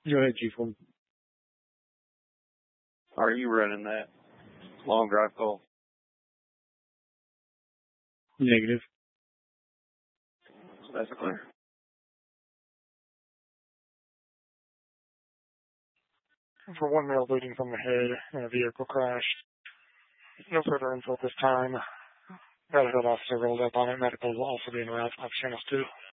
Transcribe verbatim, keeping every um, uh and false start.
Go ahead, Chief. One. Are you running that long drive call? Negative. That's clear. For one male bleeding from the head in a vehicle crash. No further info at this time. Got a head officer rolled up on it. Medical will also be in route. Off channels two.